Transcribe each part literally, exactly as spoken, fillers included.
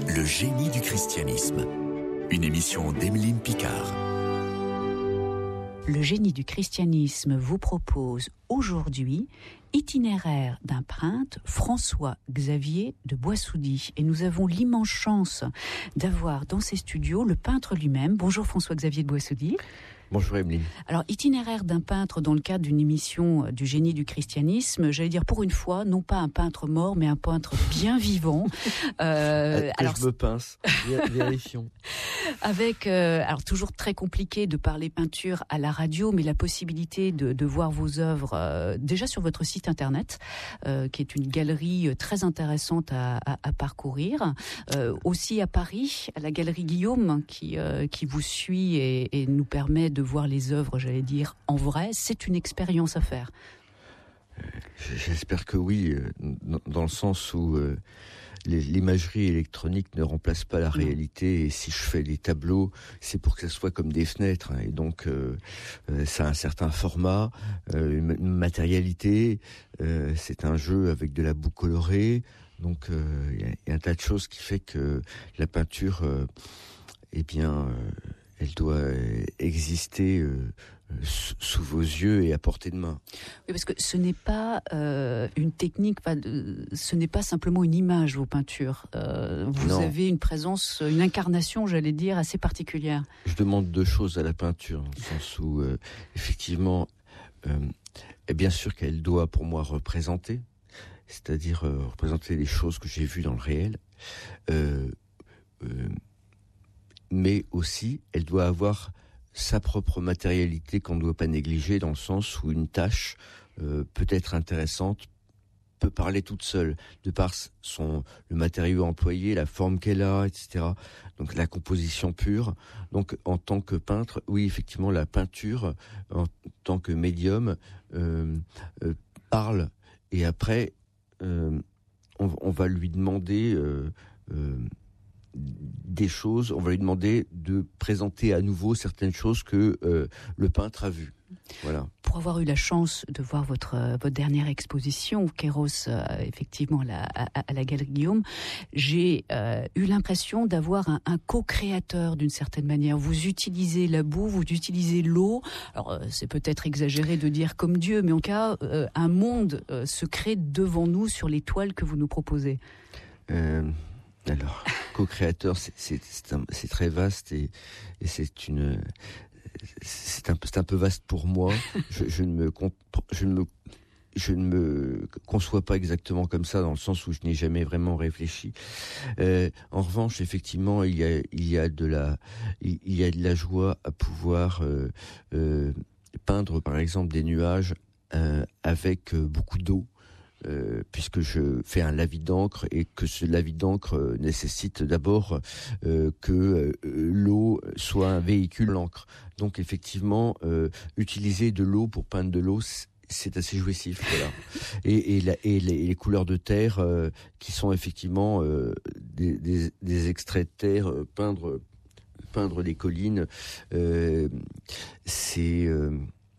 Le génie du christianisme. Une émission d'Emeline Picard. Le génie du christianisme vous propose aujourd'hui Itinéraire d'un prêtre, François-Xavier de Boissoudy. Et nous avons l'immense chance d'avoir dans ces studios le peintre lui-même. Bonjour François-Xavier de Boissoudy. Bonjour Emeline. Alors, itinéraire d'un peintre dans le cadre d'une émission du génie du christianisme, j'allais dire pour une fois, non pas un peintre mort, mais un peintre bien vivant. Euh, alors, je me pince, vérifions. Avec, euh, alors toujours très compliqué de parler peinture à la radio, mais la possibilité de, de voir vos œuvres euh, déjà sur votre site internet, euh, qui est une galerie très intéressante à, à, à parcourir. Euh, aussi à Paris, à la galerie Guillaume, qui, euh, qui vous suit et, et nous permet de de voir les œuvres, j'allais dire, en vrai. C'est une expérience à faire. J'espère que oui, dans le sens où euh, l'imagerie électronique ne remplace pas la réalité. Et si je fais des tableaux, c'est pour que ça soit comme des fenêtres. Hein, et donc, euh, euh, ça a un certain format, euh, une matérialité. Euh, c'est un jeu avec de la boue colorée. Donc, il euh, y, y a un tas de choses qui fait que la peinture, euh, eh bien... Euh, elle doit exister euh, sous vos yeux et à portée de main. Oui, parce que ce n'est pas euh, une technique, pas de, ce n'est pas simplement une image, vos peintures. Euh, vous non. avez une présence, une incarnation, j'allais dire, assez particulière. Je demande deux choses à la peinture, dans le sens où, euh, effectivement, euh, et bien sûr qu'elle doit, pour moi, représenter, c'est-à-dire euh, représenter les choses que j'ai vues dans le réel, euh, euh, mais aussi, elle doit avoir sa propre matérialité qu'on ne doit pas négliger, dans le sens où une tâche euh, peut être intéressante, peut parler toute seule, de par son le matériau employé, la forme qu'elle a, et cetera. Donc la composition pure. Donc en tant que peintre, oui, effectivement, la peinture, en tant que médium, euh, euh, parle. Et après, euh, on, on va lui demander... Euh, euh, des choses, on va lui demander de présenter à nouveau certaines choses que euh, le peintre a vues. Voilà. Pour avoir eu la chance de voir votre euh, votre dernière exposition, Kéros, euh, effectivement, la, à, à la Galerie Guillaume, j'ai euh, eu l'impression d'avoir un, un co-créateur d'une certaine manière. Vous utilisez la boue, vous utilisez l'eau. Alors, euh, c'est peut-être exagéré de dire comme Dieu, mais en tout cas, euh, un monde euh, se crée devant nous sur les toiles que vous nous proposez. Euh... Alors, co-créateur, c'est, c'est, c'est, un, c'est très vaste et, et c'est une, c'est un, c'est un peu vaste pour moi. Je, je ne me, je ne me, je ne me conçois pas exactement comme ça, dans le sens où je n'ai jamais vraiment réfléchi. Euh, en revanche, effectivement, il y a, il y a de la, il y a de la joie à pouvoir euh, euh, peindre, par exemple, des nuages euh, avec beaucoup d'eau. Euh, puisque je fais un lavis d'encre et que ce lavis d'encre euh, nécessite d'abord euh, que euh, l'eau soit un véhicule de l'encre. Donc effectivement, euh, utiliser de l'eau pour peindre de l'eau, c'est assez jouissif. Voilà. Et, et, la, et les, les couleurs de terre euh, qui sont effectivement euh, des, des, des extraits de terre, euh, peindre, peindre les collines, euh, c'est, euh,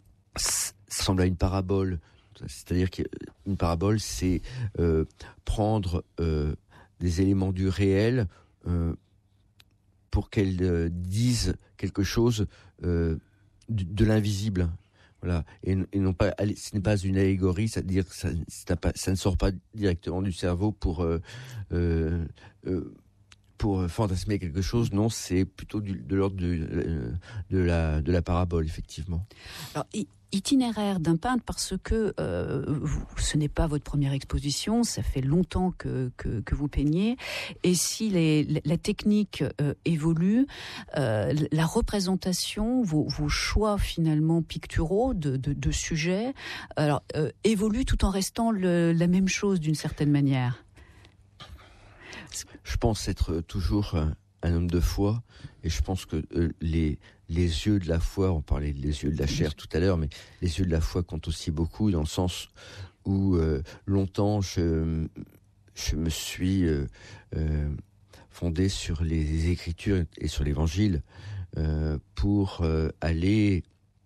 ça ressemble à une parabole. C'est-à-dire qu'une parabole, c'est euh, prendre euh, des éléments du réel euh, pour qu'elles euh, disent quelque chose euh, de, de l'invisible. Voilà. Et, et non pas, ce n'est pas une allégorie, c'est-à-dire que ça, pas, ça ne sort pas directement du cerveau pour euh, euh, euh, pour fantasmer quelque chose. Non, c'est plutôt du, de l'ordre de, de la de la parabole, effectivement. Alors, i- itinéraire d'un peintre, parce que euh, vous, ce n'est pas votre première exposition, ça fait longtemps que que, que vous peignez, et si les, la technique euh, évolue, euh, la représentation, vos, vos choix finalement picturaux de, de, de sujets, alors euh, évoluent tout en restant le, la même chose d'une certaine manière. Je pense être toujours un, un homme de foi, et je pense que euh, les les yeux de la foi, on parlait des yeux de la chair tout à l'heure, mais les yeux de la foi comptent aussi beaucoup, dans le sens où euh, longtemps je je me suis euh, euh, fondé sur les Écritures et sur l'Évangile euh, pour euh, aller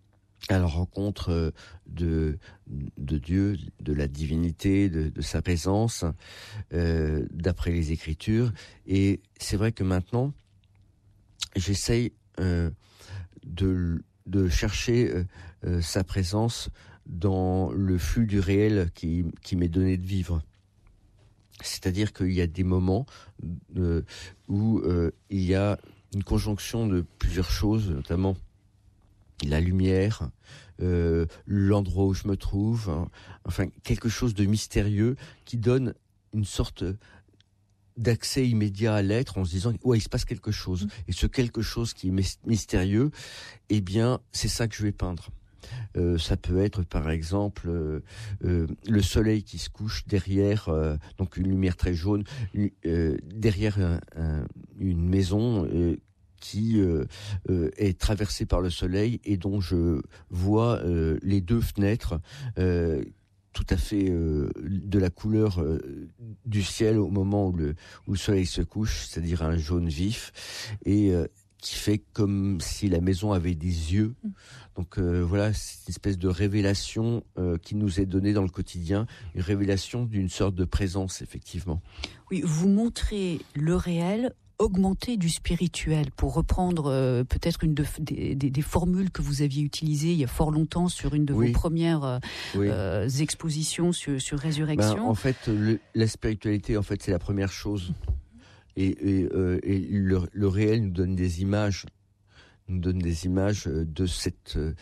à la rencontre de, de Dieu, de la divinité, de, de sa présence, euh, d'après les Écritures. Et c'est vrai que maintenant, j'essaye euh, de, de chercher euh, euh, sa présence dans le flux du réel qui, qui m'est donné de vivre. C'est-à-dire qu'il y a des moments euh, où euh, il y a une conjonction de plusieurs choses, notamment la lumière, euh, l'endroit où je me trouve, hein, enfin quelque chose de mystérieux qui donne une sorte d'accès immédiat à l'être en se disant ouais, il se passe quelque chose. Et ce quelque chose qui est mystérieux, eh bien c'est ça que je vais peindre. Euh, ça peut être par exemple euh, euh, le soleil qui se couche derrière, euh, donc une lumière très jaune, euh, derrière un, un, une maison euh, qui euh, euh, est traversée par le soleil et dont je vois euh, les deux fenêtres euh, tout à fait euh, de la couleur euh, du ciel au moment où le, où le soleil se couche, c'est-à-dire un jaune vif, et euh, qui fait comme si la maison avait des yeux. Donc euh, voilà, c'est une espèce de révélation euh, qui nous est donnée dans le quotidien, une révélation d'une sorte de présence, effectivement. Oui, vous montrez le réel augmenté du spirituel, pour reprendre euh, peut-être une de, des, des, des formules que vous aviez utilisées il y a fort longtemps sur une de oui. vos premières euh, oui. euh, expositions sur, sur Résurrection. Ben, en fait, le, la spiritualité, en fait, c'est la première chose. Et, et, euh, et le, le réel nous donne des images, nous donne des images de cette, euh,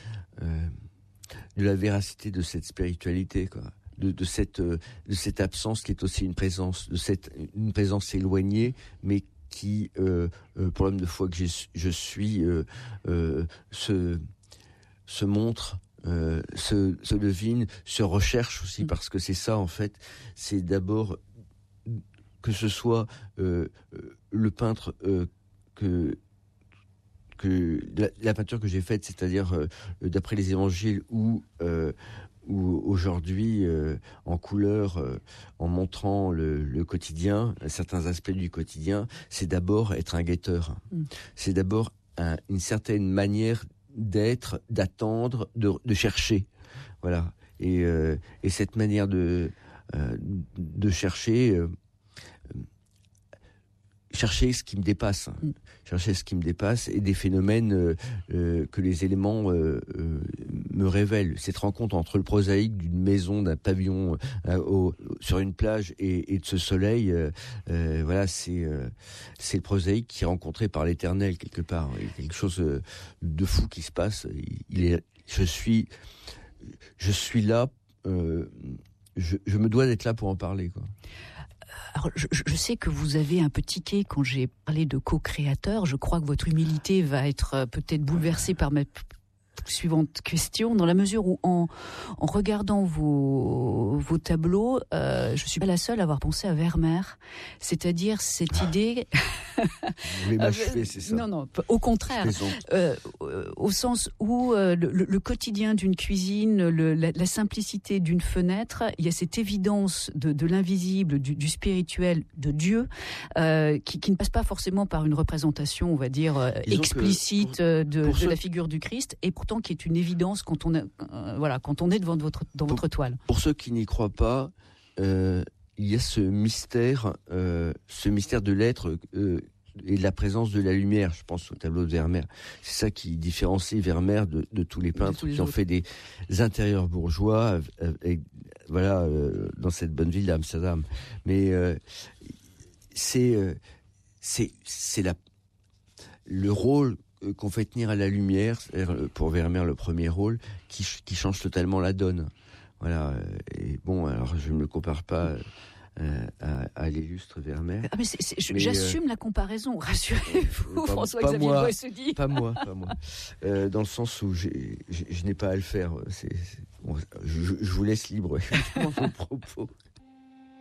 de la véracité de cette spiritualité, quoi. De, de cette, de cette absence qui est aussi une présence, de cette une présence éloignée, mais qui, euh, euh, pour l'homme de foi que je, je suis, euh, euh, se, se montre, euh, se, se devine, se recherche aussi, parce que c'est ça en fait, c'est d'abord que ce soit euh, le peintre euh, que que la, la peinture que j'ai faite, c'est-à-dire euh, d'après les évangiles ou euh, ou aujourd'hui euh, en couleur, euh, en montrant le, le quotidien, certains aspects du quotidien, c'est d'abord être un guetteur. Mm. C'est d'abord un, une certaine manière d'être, d'attendre, de, de chercher. Voilà. Et, euh, et cette manière de euh, de chercher. Euh, chercher ce qui me dépasse, mm. chercher ce qui me dépasse et des phénomènes euh, euh, que les éléments euh, euh, me révèlent. Cette rencontre entre le prosaïque d'une maison, d'un pavillon euh, au, sur une plage et, et de ce soleil, euh, euh, voilà, c'est euh, c'est le prosaïque qui est rencontré par l'Éternel quelque part. Il y a quelque chose de fou qui se passe. Il est, je suis, je suis là. Euh, je, je me dois d'être là pour en parler, quoi. Alors, je, je sais que vous avez un peu tiqué quand j'ai parlé de co-créateur. Je crois que votre humilité va être peut-être bouleversée par ma suivante question, dans la mesure où, en, en regardant vos, vos tableaux, euh, je suis pas la seule à avoir pensé à Vermeer. C'est-à-dire cette ah. idée... Vous voulez m'achever, c'est ça? Non, non, au contraire. Euh, au sens où euh, le, le quotidien d'une cuisine, le, la, la simplicité d'une fenêtre, il y a cette évidence de, de l'invisible, du, du spirituel, de Dieu, euh, qui, qui ne passe pas forcément par une représentation, on va dire, euh, explicite pour, de, pour de ceux... la figure du Christ, et pourtant qui est une évidence quand on est, euh, voilà, quand on est devant votre, dans pour, votre toile. Pour ceux qui n'y croient pas, euh, il y a ce mystère, euh, ce mystère de l'être euh, et de la présence de la lumière. Je pense au tableau de Vermeer. C'est ça qui différencie Vermeer de, de tous les peintres tous les qui autres. ont fait des intérieurs bourgeois, euh, et, voilà, euh, dans cette bonne ville d'Amsterdam. Mais euh, c'est, euh, c'est, c'est la, le rôle qu'on fait tenir à la lumière, c'est-à-dire pour Vermeer le premier rôle, qui, qui change totalement la donne. Voilà. Et bon, alors je ne me compare pas euh, à, à l'illustre Vermeer. Ah mais, c'est, c'est, je, mais j'assume euh, la comparaison, rassurez-vous, pas, François-Xavier Boissoudy. Pas moi, pas moi. Euh, dans le sens où j'ai, j'ai, je n'ai pas à le faire. C'est, c'est, bon, je, je vous laisse libre dans vos propos.